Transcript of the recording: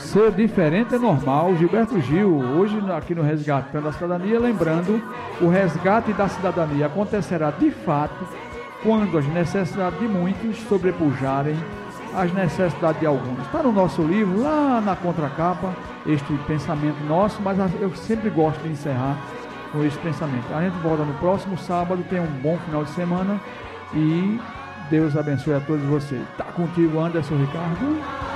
Ser diferente é normal. Gilberto Gil, hoje aqui no Resgatando a Cidadania, lembrando, o resgate da cidadania acontecerá de fato quando as necessidades de muitos sobrepujarem as necessidades de alguns. Está no nosso livro, lá na contracapa, este pensamento nosso, mas eu sempre gosto de encerrar com esse pensamento. A gente volta no próximo sábado, tenha um bom final de semana e Deus abençoe a todos vocês. Tá contigo, Anderson Ricardo.